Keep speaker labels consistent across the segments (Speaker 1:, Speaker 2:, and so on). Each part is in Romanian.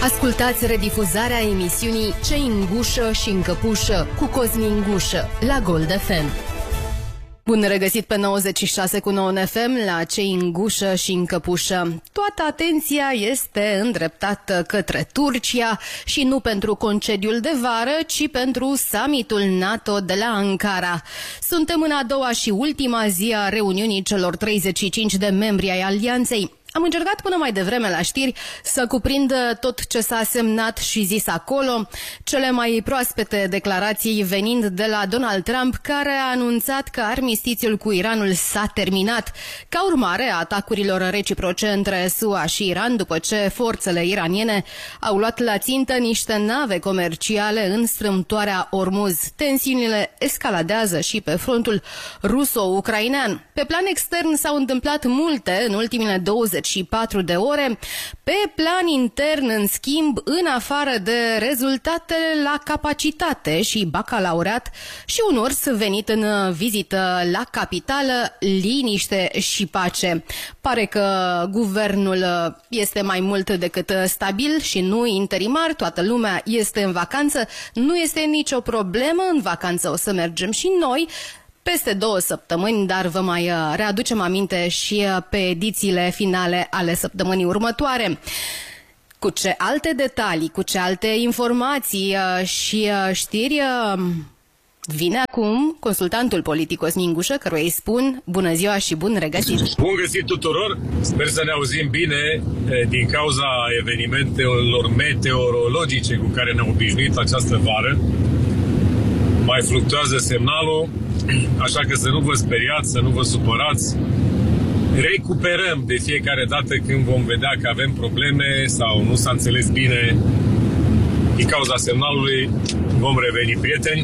Speaker 1: Ascultați redifuzarea emisiunii Cei în gușă și în căpușă cu Cosmin Gușă la Gold FM. Bun regăsit pe 96,9 FM la Cei în gușă și în căpușă. Toată atenția este îndreptată către Turcia și nu pentru concediul de vară, ci pentru summitul NATO de la Ankara. Suntem în a doua și ultima zi a reuniunii celor 35 de membri ai alianței. Am încercat până mai devreme la știri să cuprind tot ce s-a semnat și zis acolo, cele mai proaspete declarații venind de la Donald Trump, care a anunțat că armistițiul cu Iranul s-a terminat, ca urmare a atacurilor reciproce între SUA și Iran, după ce forțele iraniene au luat la țintă niște nave comerciale în strâmtoarea Ormuz. Tensiunile escaladează și pe frontul ruso-ucrainean. Pe plan extern s-au întâmplat multe în ultimele 24 de ore. Pe plan intern, în schimb, în afară de rezultatele la capacitate și bacalaureat și un urs venit în vizită la capitală, liniște și pace. Pare că guvernul este mai mult decât stabil și nu interimar, toată lumea este în vacanță, nu este nicio problemă, în vacanță o să mergem și noi, peste 2 săptămâni, dar vă mai readucem aminte și pe edițiile finale ale săptămânii următoare. Cu ce alte detalii, cu ce alte informații și știri vine acum consultantul politic Cosmin Gușă, căruia îi spun bună ziua și bun regăsit.
Speaker 2: Bun găsit tuturor! Sper să ne auzim bine din cauza evenimentelor meteorologice cu care ne-am obișnuit această vară. Mai fluctuează semnalul, așa că să nu vă speriați, să nu vă supărați. Recuperăm de fiecare dată când vom vedea că avem probleme sau nu s-a înțeles bine din cauza semnalului, vom reveni prieteni.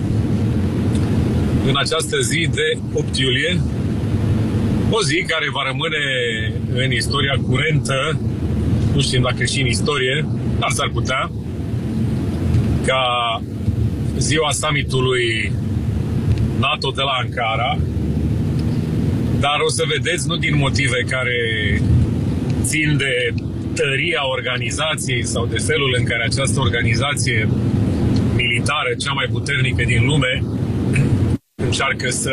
Speaker 2: În această zi de 8 iulie, o zi care va rămâne în istoria curentă, nu știm dacă și în istorie, dar s-ar putea, ca ziua summitului NATO de la Ankara, dar o să vedeți, nu din motive care țin de tăria organizației sau de felul în care această organizație militară, cea mai puternică din lume, încearcă să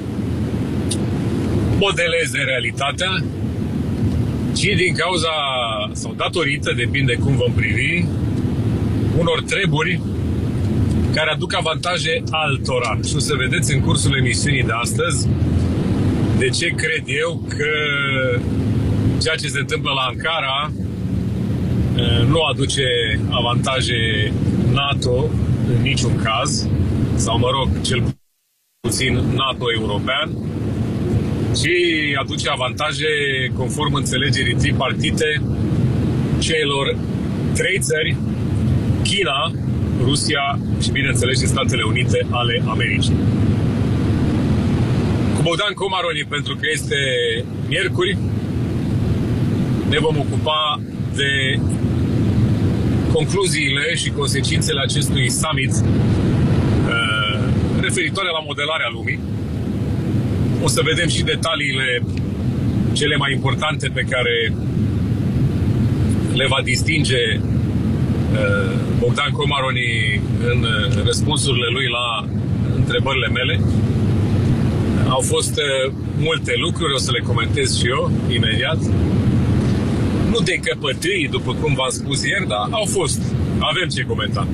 Speaker 2: modeleze realitatea, ci din cauza sau datorită, depinde cum vom privi, unor treburi care aduc avantaje altora. Și o să vedeți în cursul emisiunii de astăzi de ce cred eu că ceea ce se întâmplă la Ankara nu aduce avantaje NATO în niciun caz, sau mă rog, cel puțin NATO-european, ci aduce avantaje conform înțelegerii tripartite celor 3 țări, China, Rusia și, bineînțeles, și Statele Unite ale Americii. Cu Bogdan Comaroni, pentru că este miercuri, ne vom ocupa de concluziile și consecințele acestui summit referitoare la modelarea lumii. O să vedem și detaliile cele mai importante pe care le va distinge Bogdan Comaroni în răspunsurile lui la întrebările mele. Au fost multe lucruri, o să le comentez și eu imediat. Nu de căpătâi, după cum v-am spus ieri, dar au fost. Avem ce comenta.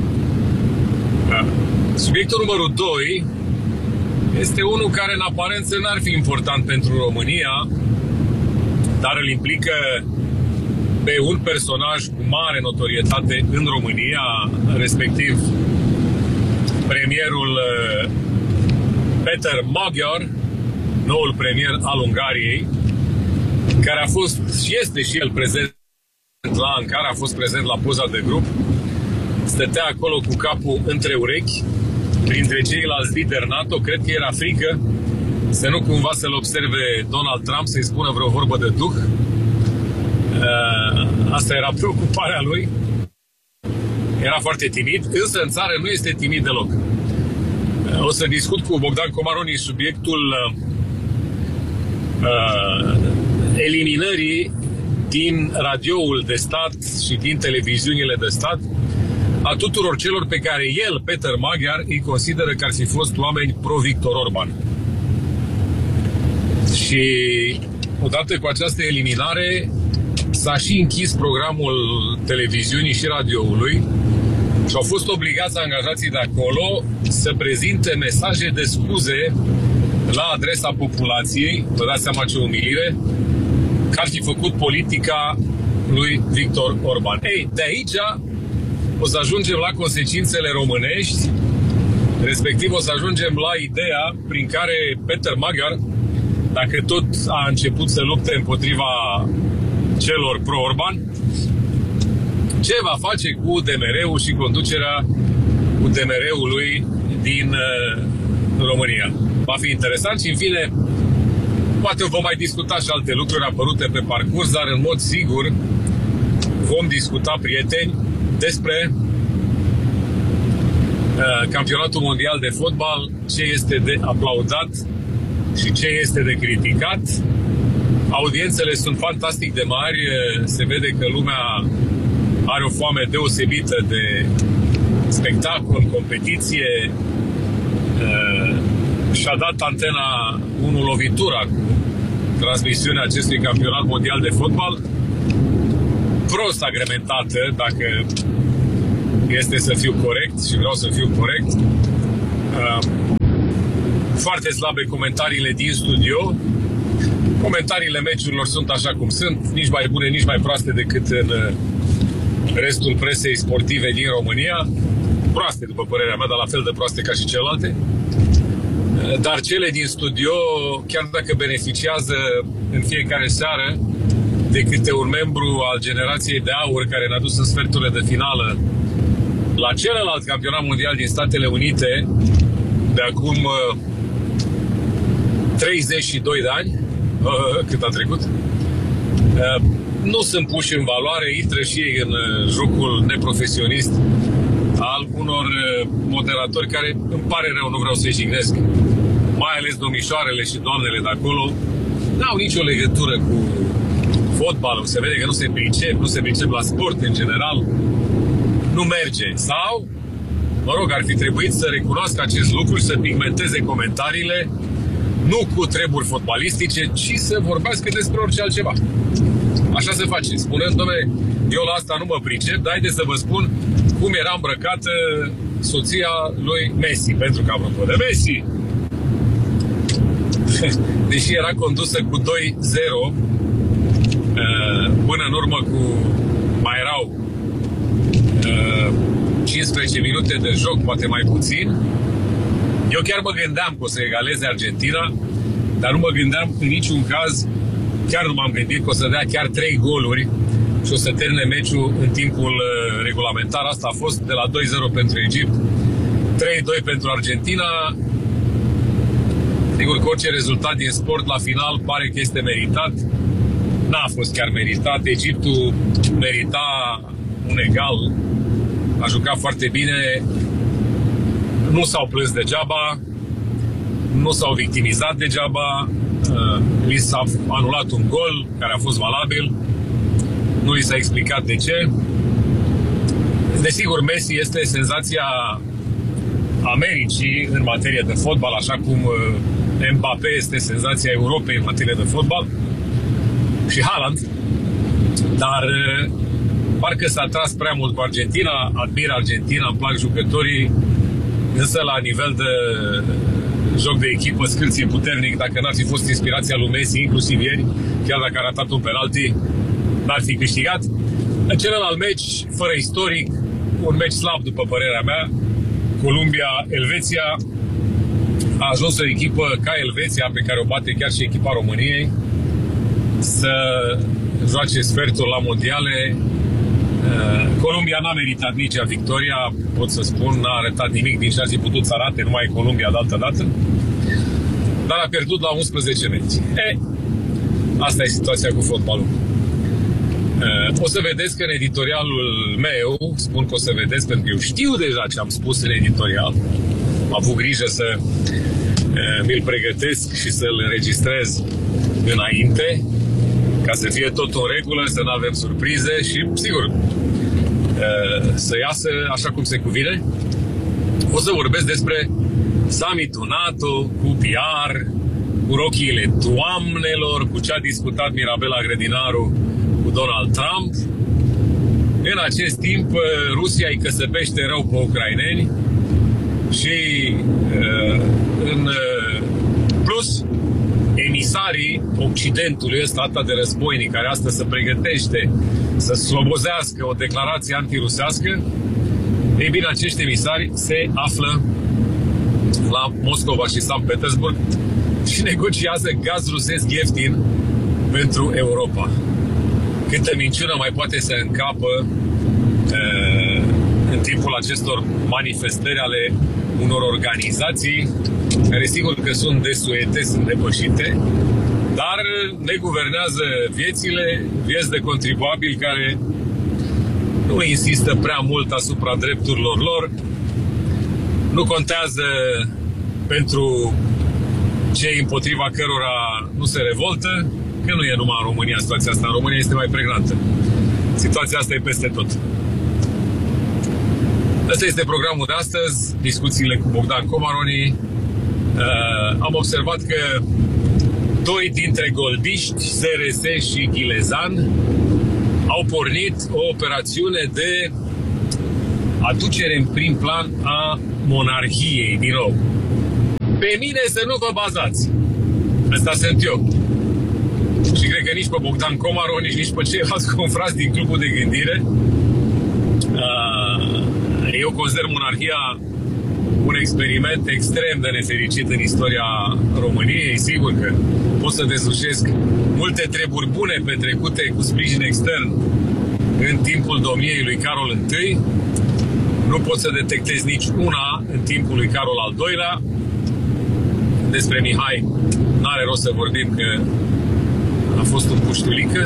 Speaker 2: Subiectul numărul 2 este unul care în aparență n-ar fi important pentru România, dar îl implică pe un personaj cu mare notorietate în România, respectiv premierul Peter Magyar, noul premier al Ungariei, care a fost și este și el prezent la Ankara, a fost prezent la poza de grup, stătea acolo cu capul între urechi, printre ceilalți lideri NATO. Cred că era frică să nu cumva să-l observe Donald Trump, să-i spună vreo vorbă de duh. Asta era preocuparea lui. Era foarte timid, însă în țară nu este timid deloc. O să discut cu Bogdan Comaroni subiectul eliminării din radioul de stat și din televiziunile de stat a tuturor celor pe care el, Peter Magyar, îi consideră că ar fi fost oameni pro-Victor Orban. Și odată cu această eliminare s-a și închis programul televiziunii și radioului și au fost obligați angajații de acolo să prezinte mesaje de scuze la adresa populației, vă dați seama ce umilire, că ar fi făcut politica lui Victor Orban. Ei, de aici o să ajungem la consecințele românești, respectiv o să ajungem la ideea prin care Peter Magyar, dacă tot a început să lupte împotriva celor pro-Orban, ce va face cu UDMR-ul și conducerea UDMR-ului din România. Va fi interesant și, în fine, poate vom mai discuta și alte lucruri apărute pe parcurs, dar în mod sigur vom discuta, prieteni, despre campionatul mondial de fotbal, ce este de aplaudat și ce este de criticat. Audiențele sunt fantastic de mari, se vede că lumea are o foame deosebită de spectacol, competiție. Și-a dat Antena 1 lovitura cu transmisiunea acestui campionat mondial de fotbal, prost agrementată, dacă este să fiu corect, și vreau să fiu corect. Foarte slabe comentariile din studio. Comentariile meciurilor sunt așa cum sunt, nici mai bune, nici mai proaste decât în restul presei sportive din România. Proaste, după părerea mea, dar la fel de proaste ca și celelalte. Dar cele din studio, chiar dacă beneficiază în fiecare seară de câte un membru al generației de aur care ne-a dus în sferturile de finală la celălalt campionat mondial din Statele Unite de acum 32 de ani, cât a trecut, nu sunt puși în valoare, intră și ei în jocul neprofesionist al unor moderatori care, îmi pare rău, nu vreau să-i jignesc, mai ales domnișoarele și doamnele de acolo, n-au nicio legătură cu fotbalul. Se vede că nu se pricep la sport în general. Nu merge. Sau, mă rog, ar fi trebuit să recunoască acest lucru și să pigmenteze comentariile nu cu treburi fotbalistice, ci să vorbească despre orice altceva. Așa se face. Spunând, dom'le, eu la asta nu mă pricep, dar haideți să vă spun cum era îmbrăcată soția lui Messi. Pentru că, apropo de Messi, deși era condusă cu 2-0, până în urmă mai erau 15 minute de joc, poate mai puțin, eu chiar mă gândeam că o să egaleze Argentina, dar nu mă gândeam în niciun caz, chiar nu m-am gândit că o să dea chiar 3 goluri și o să termine meciul în timpul regulamentar. Asta a fost de la 2-0 pentru Egipt, 3-2 pentru Argentina. Sigur că orice rezultat din sport la final pare că este meritat. N-a fost chiar meritat. Egiptul merita un egal. A jucat foarte bine. Nu s-au plâns degeaba. Nu s-au victimizat degeaba. Li s-a anulat un gol care a fost valabil. Nu li s-a explicat de ce. Desigur, Messi este senzația Americii în materie de fotbal, așa cum Mbappé este senzația Europei în materie de fotbal și Haaland, dar parcă s-a tras prea mult cu Argentina. Admir Argentina, îmi plac jucătorii, însă la nivel de joc de echipă, scârție puternic, dacă n-ar fi fost inspirația lui Messi, inclusiv ieri, chiar dacă a ratat un penalti, n-ar fi câștigat. În celălalt meci, fără istoric, un meci slab după părerea mea, Columbia-Elveția, a ajuns o echipă ca Elveția, pe care o bate chiar și echipa României, să joace sfertul la mondiale. Columbia n-a meritat nici victoria, pot să spun, n-a arătat nimic din ce ar fi putut să arate, numai Columbia de altă dată, dar a pierdut la 11 meci. Asta e situația cu fotbalul. O să vedeți că în editorialul meu, spun că o să vedeți pentru că eu știu deja ce am spus în editorial, am avut grijă să mi-l pregătesc și să-l înregistrez înainte, ca ca să fie tot în regulă, să nu avem surprize și, sigur, să iasă așa cum se cuvine. O să vorbesc despre summitul NATO cu PR, cu rochiile doamnelor, cu ce a discutat Mirabela Grădinaru cu Donald Trump. În acest timp, Rusia îi căsăpește rău pe ucraineni și în plus, emisarii Occidentului ăsta atât de războinic, care astăzi se pregătește să slobozească o declarație antirusească, ei bine, acești emisari se află la Moscova și Sankt Petersburg și negociază gaz rusesc ieftin pentru Europa. Câtă minciună mai poate să încapă în timpul acestor manifestări ale unor organizații care sigur că sunt desuete, sunt depășite, dar ne guvernează viețile, vieți de contribuabili care nu insistă prea mult asupra drepturilor lor, nu contează pentru cei împotriva cărora nu se revoltă, că nu e numai în România situația asta, în România este mai pregnantă. Situația asta e peste tot. Asta este programul de astăzi, discuțiile cu Bogdan Comaroni. Am observat că doi dintre goldiști, SRS și Ghilezan, au pornit o operațiune de aducere în prim plan a monarhiei, din nou. Pe mine să nu vă bazați. Asta sunt eu. Și cred că nici pe Bogdan Comaroni, nici pe ceilalți confrați din clubul de gândire. Eu consider monarhia un experiment extrem de nefericit în istoria României. Sigur că pot să deslușesc multe treburi bune petrecute cu sprijin extern în timpul domniei lui Carol I. Nu pot să detectez nici una în timpul lui Carol al II-lea. Despre Mihai n-are rost să vorbim, că a fost un puștulică.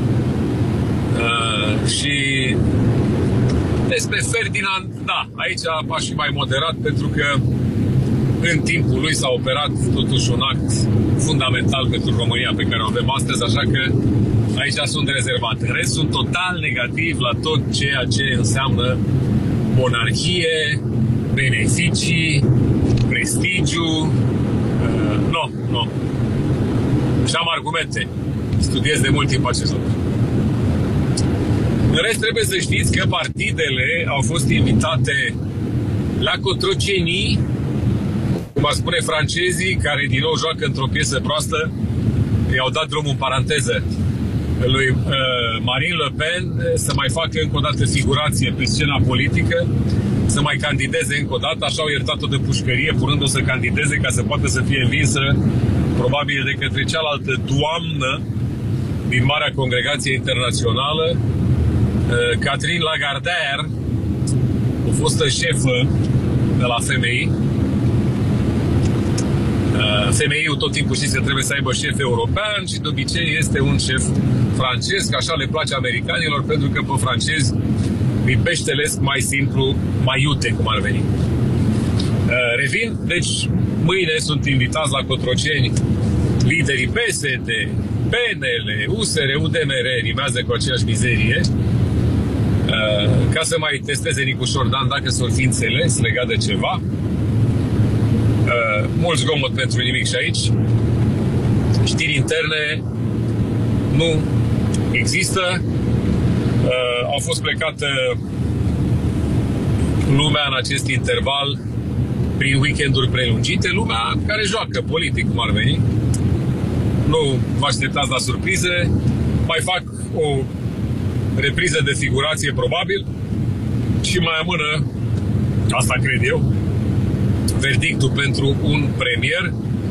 Speaker 2: Și despre Ferdinand, da, aici aș fi mai moderat, pentru că în timpul lui s-a operat totuși un act fundamental pentru România pe care o avem astăzi, așa că aici sunt rezervat. În rest, sunt total negativ la tot ceea ce înseamnă monarhie, beneficii, prestigiu. Nu. Și am argumente. Studiez de mult timp acest lucru. În rest, trebuie să știți că partidele au fost invitate la cotrocenii, cum ar spune francezii, care din nou joacă într-o piesă proastă. I-au dat drumul în paranteză lui Marine Le Pen să mai facă încă o dată figurație pe scena politică, să mai candideze încă o dată. Așa au iertat-o de pușcărie, punându-o să candideze ca să poată să fie învinsă probabil de către cealaltă doamnă din Marea Congregație Internațională, Catherine Lagarde, o fostă șefă de la FMI. FMI-ul tot timpul știți că trebuie să aibă șef european și de obicei este un șef francez, că așa le place americanilor, pentru că pe francezi îi peștelesc mai simplu, mai iute, cum ar veni. Revin, deci mâine sunt invitați la Cotroceni liderii PSD, PNL, USR, UDMR, rimează cu aceeași mizerie, ca să mai testeze Nicușor Dan dacă s-or fi înțeles legat de ceva. Mult zgomot pentru nimic și aici. Știri interne nu există. Au fost plecată lumea în acest interval prin weekenduri prelungite, lumea care joacă politic, cum ar veni. Nu vă așteptați la surprize. Mai fac o repriză de figurație, probabil, și mai amână, asta cred eu, verdictul pentru un premier.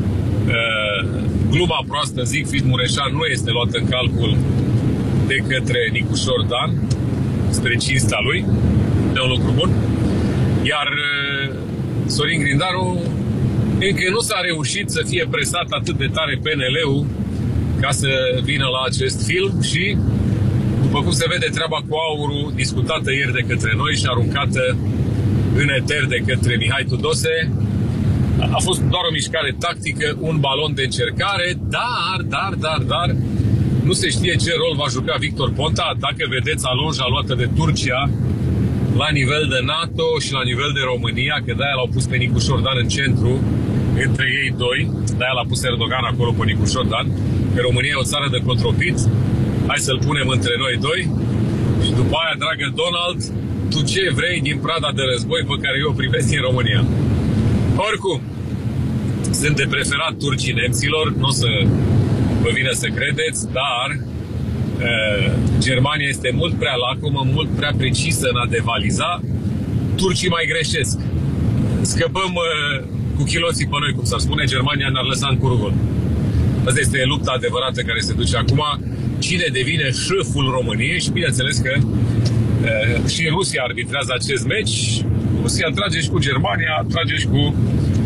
Speaker 2: Gluma proastă, Siegfried Mureșan, nu este luată în calcul de către Nicușor Dan, spre cinstea lui, de un lucru bun. Iar Sorin Grindaru încă nu s-a reușit să fie presat atât de tare PNL-ul ca să vină la acest film și, după cum se vede, treaba cu aurul discutată ieri de către noi și aruncată în eter de către Mihai Tudose a fost doar o mișcare tactică, un balon de încercare, dar Nu se știe ce rol va juca Victor Ponta. Dacă vedeți alonja luată de Turcia la nivel de NATO și la nivel de România, că de-aia l-au pus pe Nicu Șordan în centru, între ei doi, de-aia l-a pus Erdogan acolo pe Nicu Șordan, că România e o țară de cotropit, hai să-l punem între noi doi și după aia, dragă Donald, tu ce vrei din prada de război pe care eu o privesc în România? Oricum, sunt de preferat turcii nemților, nu o să vă vine să credeți, dar Germania este mult prea lacomă, mult prea precisă în a devaliza. Turcii mai greșesc. Scăpăm cu chiloții pe noi, cum s-ar spune, Germania ne-ar lăsa în curul gol. Asta este lupta adevărată care se duce acum. Cine devine șeful României și bineînțeles că și Rusia arbitrează acest meci. Rusia trage și cu Germania, trage și cu...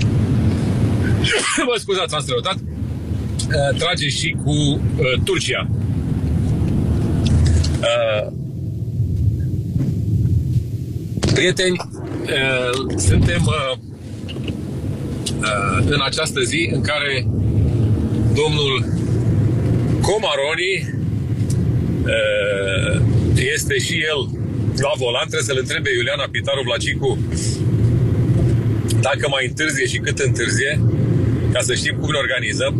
Speaker 2: Mă scuzați, am străutat. Trage și cu Turcia. Prieteni, suntem în această zi în care domnul Comaroni este și el la volan. Trebuie să-l întrebe Iuliana Pitaru Vlacicu dacă mai întârzie și cât întârzie, ca să știm cum ne organizăm.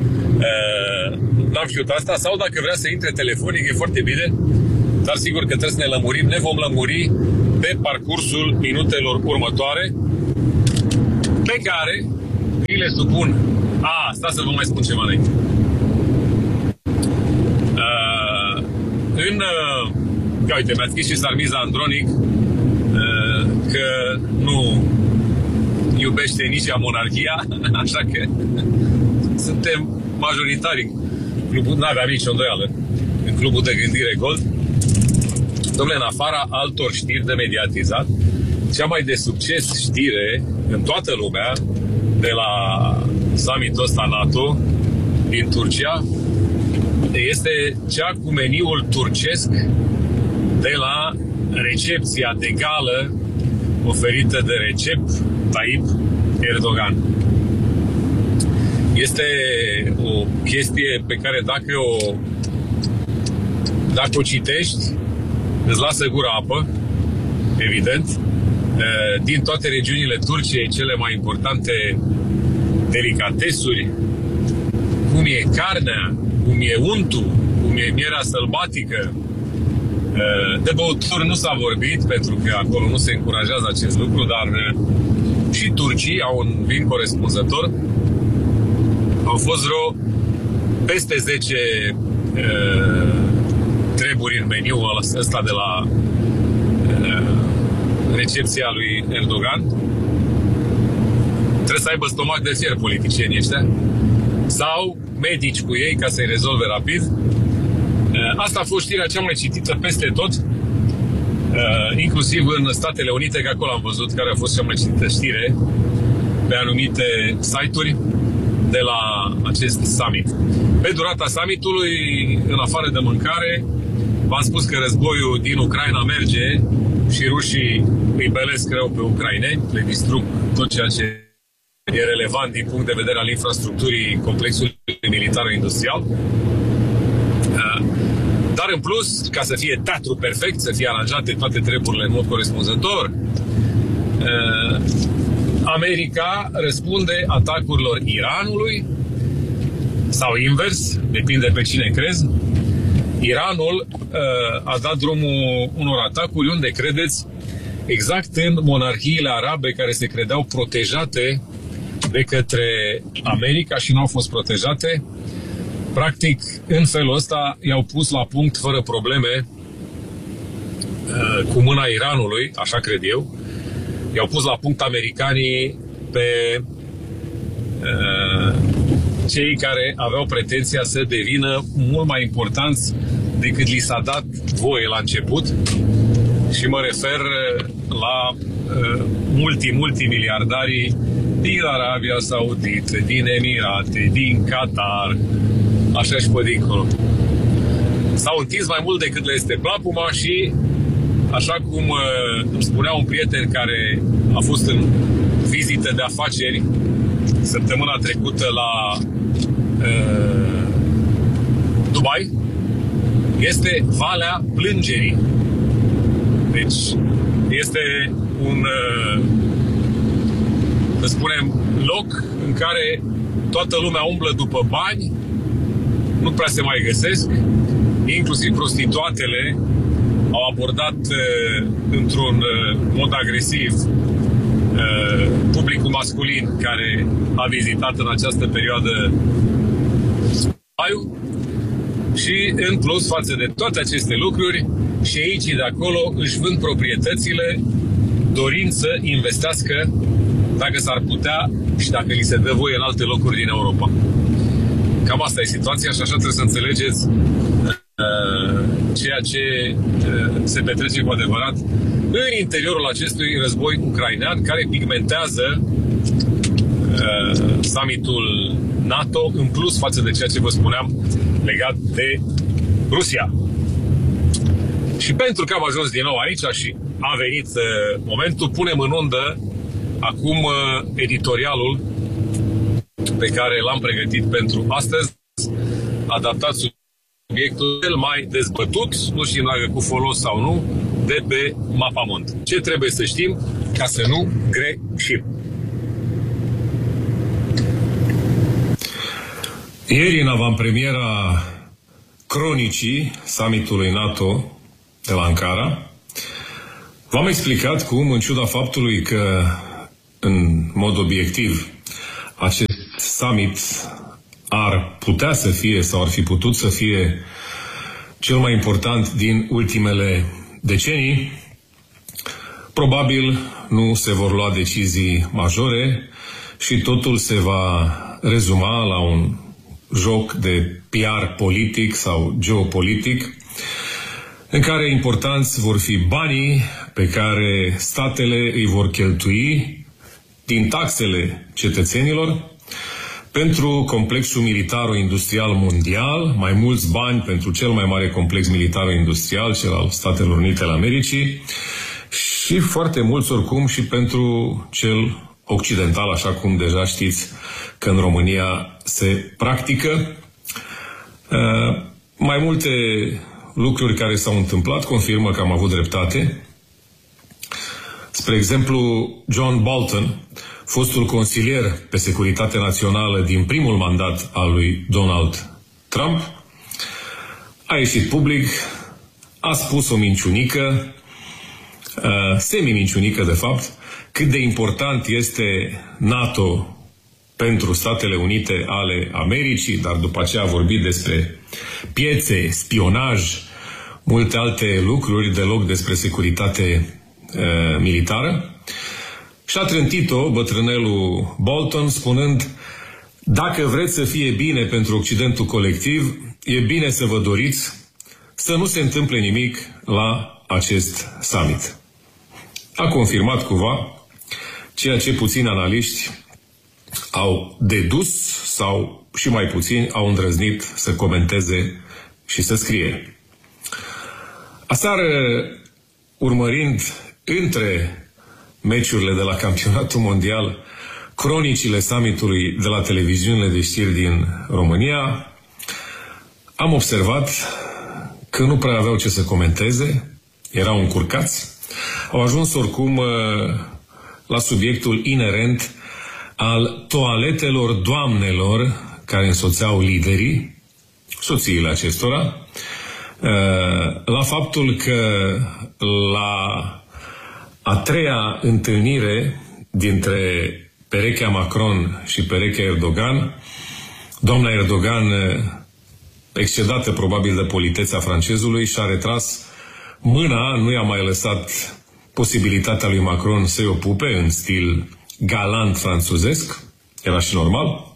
Speaker 2: N-am știut asta. Sau dacă vrea să intre telefonic, e foarte bine. Dar sigur că trebuie să ne lămurim. Ne vom lămuri pe parcursul minutelor următoare, pe care îi le supun. Stați să vă mai spun ceva înainte. Uite, mi-a scris și Sarmiza Andronic că nu iubește nici monarhia, așa că suntem majoritari. N-aveam nicio îndoială în clubul de gândire Gold. Dom'le, în afara altor știri de mediatizat, cea mai de succes știre în toată lumea de la summitul ăsta NATO din Turcia este cea cu meniul turcesc de la recepția de gală oferită de Recep Tayyip Erdogan. Este o chestie pe care dacă o citești, îți lasă gura apă, evident. Din toate regiunile Turciei, cele mai importante delicatesuri, cum e carnea, cum e untul, cum e mierea sălbatică. De băuturi nu s-a vorbit, pentru că acolo nu se încurajează acest lucru, dar și turcii au un vin corespunzător. Au fost peste 10 treburi în meniul ăsta de la recepția lui Erdogan. Trebuie să aibă stomac de fier politicienii ăștia sau medici cu ei ca să-i rezolve rapid. Asta a fost știrea cea mai citită peste tot, inclusiv în Statele Unite, că acolo am văzut care a fost cea mai citită știre pe anumite site-uri de la acest summit. Pe durata summitului, în afară de mâncare, v-am spus că războiul din Ucraina merge și rușii îi belesc rău pe ucraineni, le distrug tot ceea ce e relevant din punct de vedere al infrastructurii complexului militar-industrial. Dar în plus, ca să fie teatru perfect, să fie aranjate toate treburile în mod corespunzător, America răspunde atacurilor Iranului sau invers, depinde pe cine crezi. Iranul a dat drumul unor atacuri, unde credeți? Exact în monarhiile arabe care se credeau protejate de către America și nu au fost protejate. Practic, în felul ăsta i-au pus la punct fără probleme cu mâna Iranului, așa cred eu. I-au pus la punct americanii pe cei care aveau pretenția să devină mult mai importanți decât li s-a dat voie la început. Și mă refer la multimiliardarii din Arabia Saudită, din Emirate, din Qatar, așa și pe dincolo. S-au întins mai mult decât le este plapuma și, așa cum îmi spunea un prieten care a fost în vizită de afaceri săptămâna trecută la Dubai, este Valea Plângerii. Deci este un, să spunem, loc în care toată lumea umblă după bani, nu prea se mai găsesc, inclusiv prostituatele au abordat într-un mod agresiv publicul masculin care a vizitat în această perioadă și în plus față de toate aceste lucruri, șeicii de acolo își vând proprietățile dorind să investească dacă s-ar putea și dacă li se dă voie în alte locuri din Europa. Cam asta e situația și așa trebuie să înțelegeți ceea ce se petrece cu adevărat în interiorul acestui război ucrainean care pigmentează summitul NATO în plus față de ceea ce vă spuneam legat de Rusia. Și pentru că am ajuns din nou aici și a venit momentul, punem în undă acum editorialul pe care l-am pregătit pentru astăzi, adaptat subiectul cel mai dezbătut, nu știm dacă cu folos sau nu, de pe Mapamond. Ce trebuie să știm ca să nu greșim? Ieri, în avantpremiera cronicii summitului NATO de la Ankara, v-am explicat cum, în ciuda faptului că, în mod obiectiv, acest summit ar putea să fie sau ar fi putut să fie cel mai important din ultimele decenii, probabil nu se vor lua decizii majore și totul se va rezuma la un joc de PR politic sau geopolitic, în care importanți vor fi banii pe care statele îi vor cheltui din taxele cetățenilor pentru complexul militar-industrial mondial, mai mulți bani pentru cel mai mare complex militar-industrial, cel al Statelor Unite ale Americii, și foarte mulți oricum și pentru cel occidental, așa cum deja știți că în România se practică. Mai multe lucruri care s-au întâmplat confirmă că am avut dreptate. Spre exemplu, John Bolton, fostul consilier pe securitate națională din primul mandat al lui Donald Trump, a ieșit public, a spus o minciunică, semi-minciunică de fapt, cât de important este NATO pentru Statele Unite ale Americii, dar după aceea a vorbit despre piețe, spionaj, multe alte lucruri, deloc despre securitate militară. Și a trântit-o bătrânelul Bolton spunând: dacă vreți să fie bine pentru Occidentul colectiv, e bine să vă doriți să nu se întâmple nimic la acest summit. A confirmat cumva ceea ce puțini analiști au dedus sau și mai puțini au îndrăznit să comenteze și să scrie. Aseară, urmărind între meciurile de la campionatul mondial cronicile summitului de la televiziunile de știri din România, am observat că nu prea aveau ce să comenteze, erau încurcați, au ajuns oricum la subiectul inerent al toaletelor doamnelor care însoțeau liderii, soțiile acestora, la faptul că la a treia întâlnire dintre perechea Macron și perechea Erdogan, doamna Erdogan, excedată probabil de politețea francezului, și-a retras mâna, nu i-a mai lăsat posibilitatea lui Macron să-i o pupe în stil galant franțuzesc, era și normal.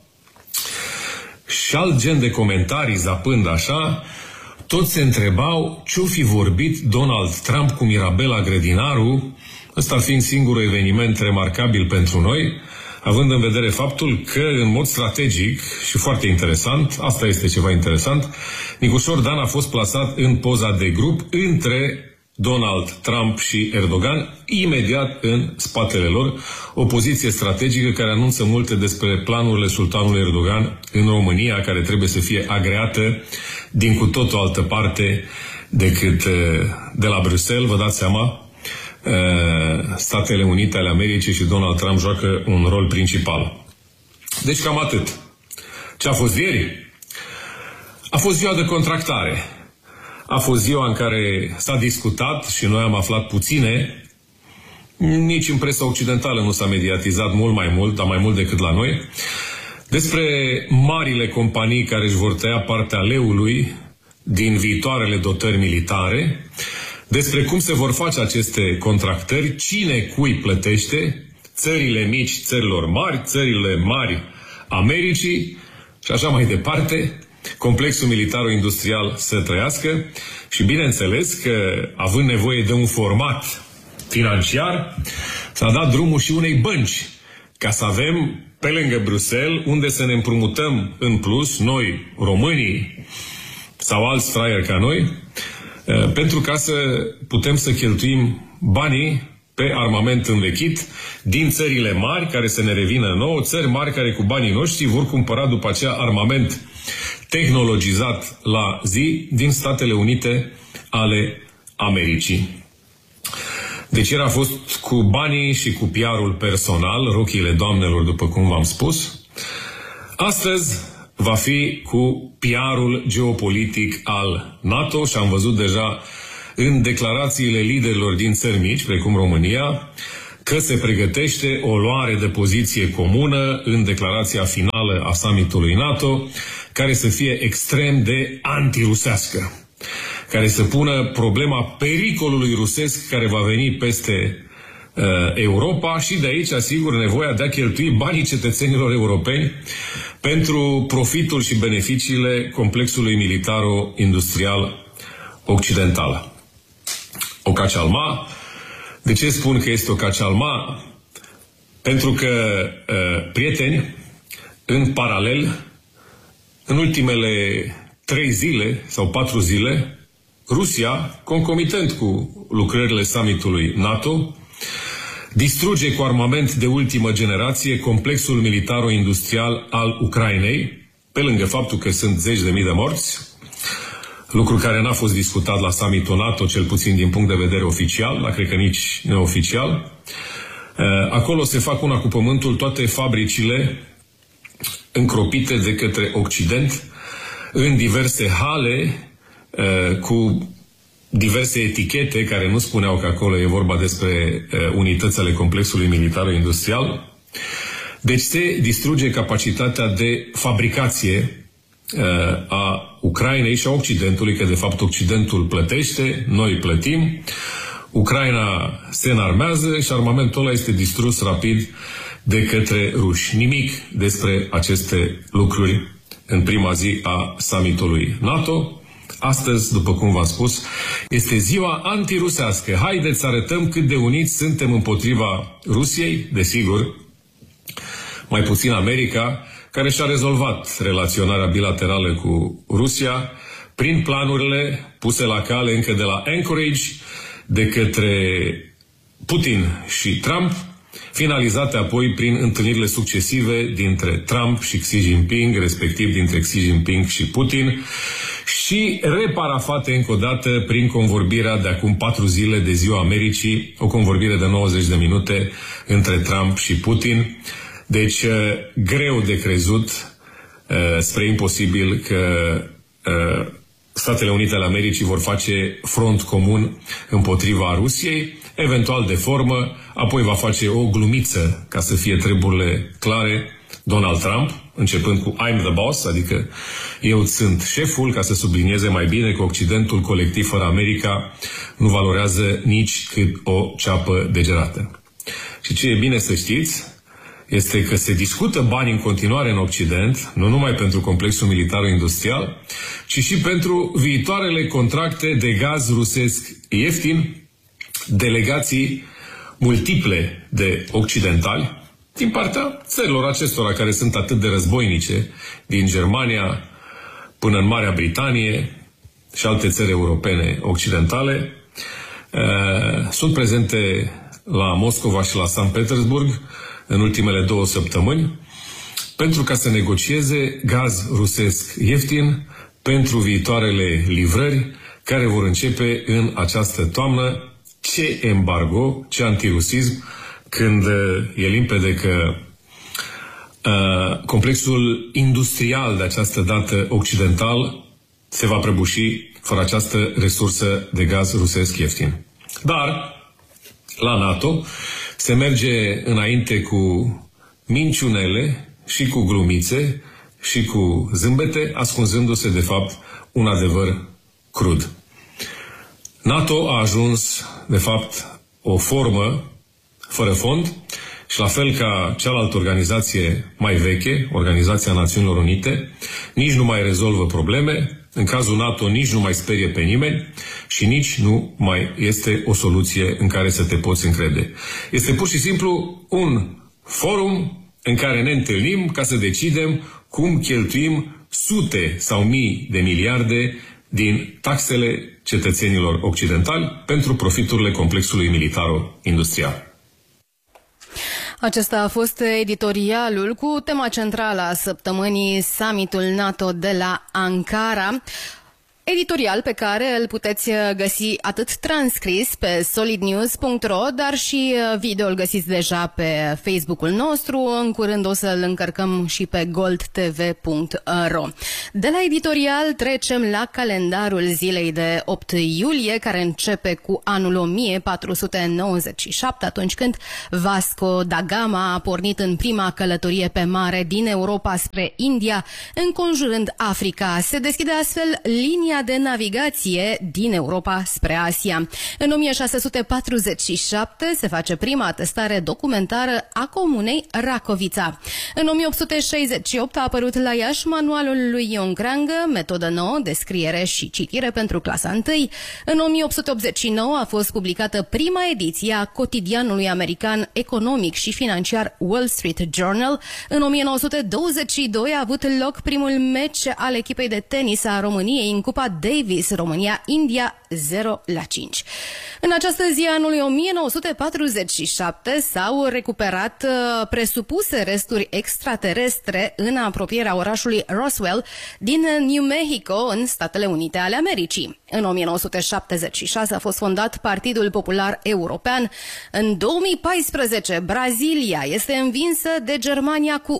Speaker 2: Și alt gen de comentarii zapând așa, toți se întrebau ce-o fi vorbit Donald Trump cu Mirabela Grădinaru, ăsta fiind singurul eveniment remarcabil pentru noi, având în vedere faptul că, în mod strategic și foarte interesant, asta este ceva interesant, Nicușor Dan a fost plasat în poza de grup între Donald Trump și Erdogan, imediat în spatele lor, o poziție strategică care anunță multe despre planurile sultanului Erdogan în România, care trebuie să fie agreată din cu tot o altă parte decât de la Bruxelles. Vă dați seama, Statele Unite ale Americii și Donald Trump joacă un rol principal. Deci cam atât. Ce a fost ieri? A fost ziua de contractare. A fost ziua în care s-a discutat și noi am aflat puține. Nici în presa occidentală nu s-a mediatizat mult mai mult, dar mai mult decât la noi, despre marile companii care își vor tăia partea leului din viitoarele dotări militare, despre cum se vor face aceste contractări, cine cui plătește, țările mici țărilor mari, țările mari Americii și așa mai departe, complexul militar-industrial să trăiască și bineînțeles că, având nevoie de un format financiar, s-a dat drumul și unei bănci ca să avem pe lângă Bruxelles unde să ne împrumutăm în plus, noi, românii sau alți fraieri ca noi, pentru ca să putem să cheltuim banii pe armament învechit din țările mari care să ne revină nouă, țări mari care cu banii noștri vor cumpăra după aceea armament tehnologizat la zi din Statele Unite ale Americii. Deci ieri a fost cu banii și cu PR-ul personal, rochiile doamnelor, după cum v-am spus. Astăzi va fi cu PR-ul geopolitic al NATO și am văzut deja în declarațiile liderilor din țări mici, precum România, că se pregătește o luare de poziție comună în declarația finală a summitului NATO, care să fie extrem de antirusească, care să pună problema pericolului rusesc care va veni peste Europa și de aici, asigur, nevoia de a cheltui banii cetățenilor europeni pentru profitul și beneficiile complexului militaro-industrial occidental. O cacialma. De ce spun că este o cacialma? Pentru că, prieteni, în paralel, în ultimele 3 zile sau 4 zile, Rusia, concomitent cu lucrările summitului NATO, distruge cu armament de ultimă generație complexul militaro-industrial al Ucrainei, pe lângă faptul că sunt zeci de mii de morți, lucru care n-a fost discutat la summitul NATO, cel puțin din punct de vedere oficial, dar cred că nici neoficial. Acolo se fac una cu pământul toate fabricile încropite de către Occident în diverse hale cu diverse etichete care nu spuneau că acolo e vorba despre unități ale complexului militar-industrial. Deci se distruge capacitatea de fabricație a Ucrainei și a Occidentului, că de fapt Occidentul plătește, noi plătim, Ucraina se înarmează și armamentul ăla este distrus rapid de către ruși. Nimic despre aceste lucruri în prima zi a summitului NATO. Astăzi, după cum v-am spus, este ziua antirusească. Haideți să arătăm cât de uniți suntem împotriva Rusiei, desigur, mai puțin America, care și-a rezolvat relaționarea bilaterală cu Rusia prin planurile puse la cale încă de la Anchorage de către Putin și Trump, finalizate apoi prin întâlnirile succesive dintre Trump și Xi Jinping, respectiv dintre Xi Jinping și Putin, și reparafate încă o dată prin convorbirea de acum 4 zile de Ziua Americii, o convorbire de 90 de minute între Trump și Putin. Deci, greu de crezut, spre imposibil că Statele Unite ale Americii vor face front comun împotriva Rusiei, eventual de formă, apoi va face o glumiță, ca să fie treburile clare, Donald Trump, începând cu I'm the boss, adică eu sunt șeful, ca să sublinieze mai bine că Occidentul colectiv fără America nu valorează nici cât o ceapă degerată. Și ce e bine să știți este că se discută bani în continuare în Occident, nu numai pentru complexul militar-industrial, ci și pentru viitoarele contracte de gaz rusesc ieftin, delegații multiple de occidentali, din partea țărilor acestora care sunt atât de războinice, din Germania până în Marea Britanie și alte țări europene occidentale, sunt prezente la Moscova și la Sankt Petersburg în ultimele 2 săptămâni pentru ca să negocieze gaz rusesc ieftin pentru viitoarele livrări care vor începe în această toamnă. Ce embargo, ce antirusism, când e limpede că complexul industrial de această dată occidental se va prăbuși fără această resursă de gaz rusesc ieftin. Dar la NATO se merge înainte cu minciunele și cu glumițe și cu zâmbete, ascunzându-se de fapt un adevăr crud. NATO a ajuns de fapt o formă fără fond și la fel ca cealaltă organizație mai veche, Organizația Națiunilor Unite, nici nu mai rezolvă probleme, în cazul NATO nici nu mai sperie pe nimeni și nici nu mai este o soluție în care să te poți încrede. Este pur și simplu un forum în care ne întâlnim ca să decidem cum cheltuim sute sau mii de miliarde din taxele cetățenilor occidentali pentru profiturile complexului militaro-industrial.
Speaker 1: Acesta a fost editorialul cu tema centrală a săptămânii, summitul NATO de la Ankara. Editorial pe care îl puteți găsi atât transcris pe solidnews.ro, dar și video îl găsiți deja pe Facebook-ul nostru. În curând o să-l încărcăm și pe goldtv.ro. De la editorial trecem la calendarul zilei de 8 iulie, care începe cu anul 1497, atunci când Vasco da Gama a pornit în prima călătorie pe mare din Europa spre India, înconjurând Africa. Se deschide astfel linia de navigație din Europa spre Asia. În 1647 se face prima atestare documentară a comunei Racovița. În 1868 a apărut la Iași manualul lui Ion Creangă, metodă nouă de scriere și citire pentru clasa 1. În 1889 a fost publicată prima ediție a cotidianului american economic și financiar Wall Street Journal. În 1922 a avut loc primul meci al echipei de tenis a României în Cupa Davis, România-India 0-5. În această zi anului 1947 s-au recuperat presupuse resturi extraterestre în apropierea orașului Roswell din New Mexico, în Statele Unite ale Americii. În 1976 a fost fondat Partidul Popular European. În 2014, Brazilia este învinsă de Germania cu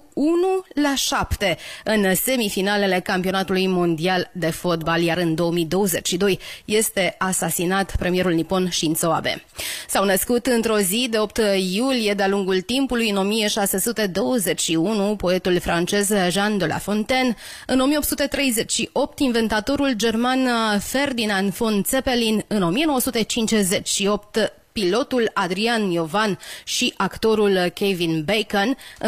Speaker 1: 1-7 în semifinalele campionatului mondial de fotbal, iar în 2022 este asasinat premierul nipon Shinzo Abe. S-au născut într-o zi de 8 iulie de-a lungul timpului. În 1621, poetul francez Jean de La Fontaine. În 1838, inventatorul german Ferdinand von Zeppelin. În 1958, pilotul Adrian Iovan și actorul Kevin Bacon. În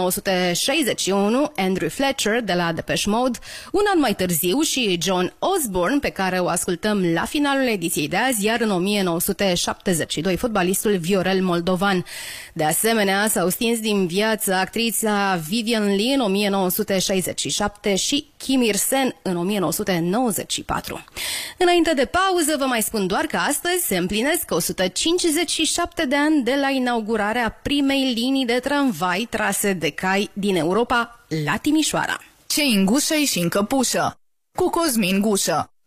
Speaker 1: 1961, Andrew Fletcher de la Depeche Mode. Un an mai târziu și John Osborne, pe care o ascultăm la finalul ediției de azi, iar în 1972 fotbalistul Viorel Moldovan. De asemenea, s-au stins din viață actrița Vivian Lee în 1967 și Kim Il-sen în 1994. Înainte de pauză, vă mai spun doar că astăzi se împlinesc 157 de ani de la inaugurarea primei linii de tramvai trase de cai din Europa la Timișoara.
Speaker 3: Ce în gușă și în căpușă, cu Cosmin Gușă.